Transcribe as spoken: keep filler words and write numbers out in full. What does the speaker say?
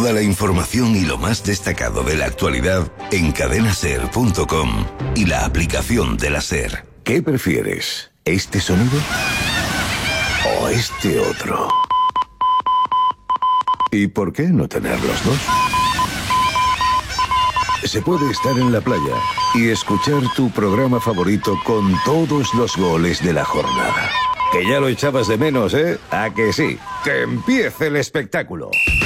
Toda la información y lo más destacado de la actualidad en cadena ser punto com y la aplicación de la SER. ¿Qué prefieres? ¿Este sonido o este otro? ¿Y por qué no tener los dos? Se puede estar en la playa y escuchar tu programa favorito con todos los goles de la jornada. Que ya lo echabas de menos, ¿eh? ¿A que sí? ¡Que empiece el espectáculo!